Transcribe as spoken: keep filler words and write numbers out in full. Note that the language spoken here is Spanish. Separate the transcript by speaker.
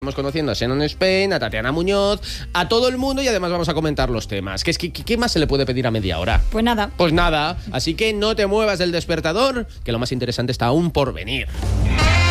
Speaker 1: Estamos conociendo a Xenon Spain, a Tatiana Muñoz, a todo el mundo y además vamos a comentar los temas. ¿Qué, es que, ¿Qué más se le puede pedir a media hora?
Speaker 2: Pues nada.
Speaker 1: Pues nada, así que no te muevas del despertador, que lo más interesante está aún por venir.